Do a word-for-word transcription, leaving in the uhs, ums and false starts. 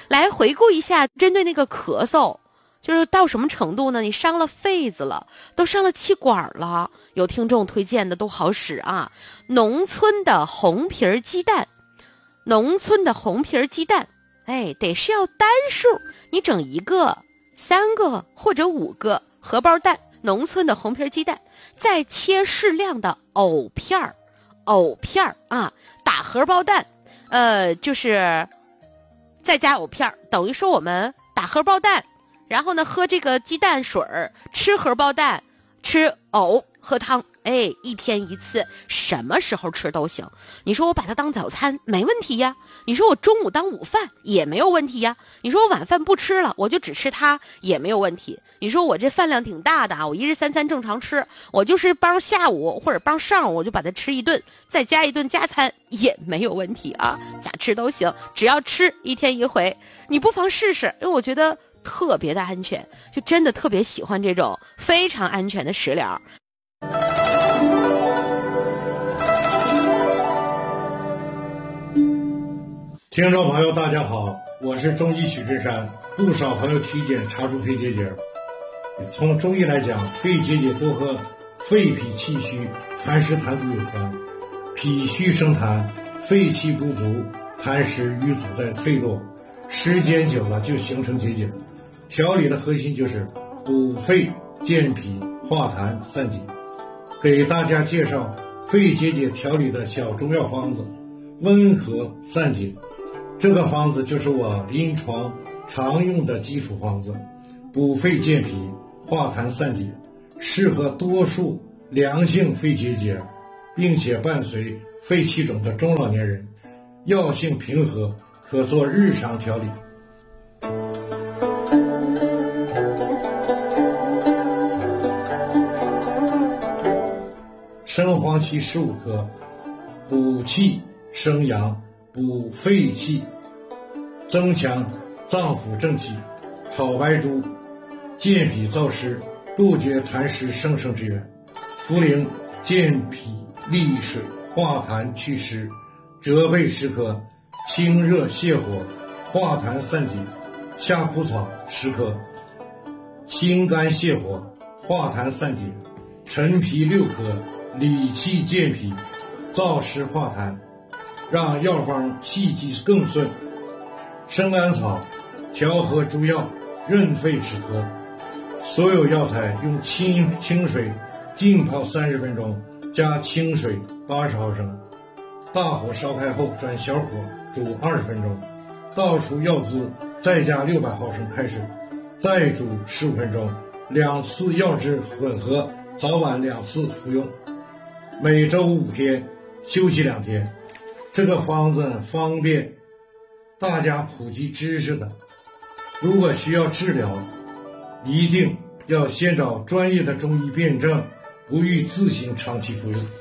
来回顾一下，针对那个咳嗽，就是到什么程度呢？你伤了肺子了，都伤了气管了。有听众推荐的都好使啊，农村的红皮鸡蛋，农村的红皮鸡蛋，哎，得是要单数，你整一个、三个或者五个荷包蛋，农村的红皮鸡蛋，再切适量的藕片儿，藕片儿啊，打荷包蛋，呃，就是再加藕片儿，等于说我们打荷包蛋。然后呢，喝这个鸡蛋水儿，吃荷包蛋，吃藕，喝汤，哎，一天一次，什么时候吃都行。你说我把它当早餐没问题呀，你说我中午当午饭也没有问题呀，你说我晚饭不吃了，我就只吃它也没有问题。你说我这饭量挺大的啊，我一日三餐正常吃，我就是包下午或者包上午我就把它吃一顿，再加一顿加餐也没有问题啊，咋吃都行，只要吃一天一回。你不妨试试，因为我觉得特别的安全，就真的特别喜欢这种非常安全的食疗。 听众朋友大家好，我是中医许志山。不少朋友推荐查出肺结节，从中医来讲，肺结节多和肺脾气虚、痰湿痰阻有关。脾虚生痰，肺气不足，痰湿淤阻在肺络，时间久了就形成结节。调理的核心就是补肺健脾化痰散结。给大家介绍肺结节调理的小中药方子，温和散结。这个方子就是我临床常用的基础方子，补肺健脾化痰散结，适合多数良性肺结节并且伴随肺气肿的中老年人，药性平和，可做日常调理。生黄芪十五克，补气生阳，补肺气，增强脏腑正气。炒白术健脾燥湿，杜绝痰湿生成之源。茯苓健脾利水，化痰祛湿。折贝十克，清热泻火，化痰散结。夏枯草十克，清肝泻火，化痰散结。陈皮六克，理气健脾，燥湿化痰，让药方气机更顺。生甘草调和诸药，润肺止咳。所有药材用清清水浸泡三十分钟，加清水八十毫升，大火烧开后转小火煮二十分钟，倒出药汁，再加六百毫升开水，再煮十五分钟，两次药汁混合，早晚两次服用。每周五天，休息两天。这个方子方便大家普及知识的，如果需要治疗，一定要先找专业的中医辩证，不宜自行长期服用。